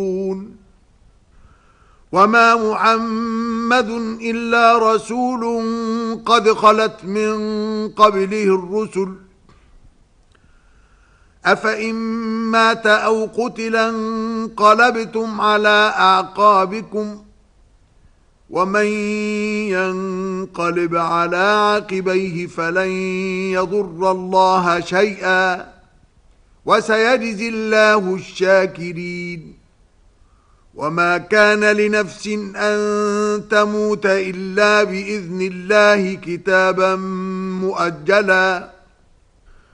وما محمد إلا رسول قد خلت من قبله الرسل أفإن مات أو قتلا انقلبتم على أعقابكم ومن ينقلب على عقبيه فلن يضر الله شيئا وسيجزي الله الشاكرين وما كان لنفس أن تموت إلا بإذن الله كتابا مؤجلا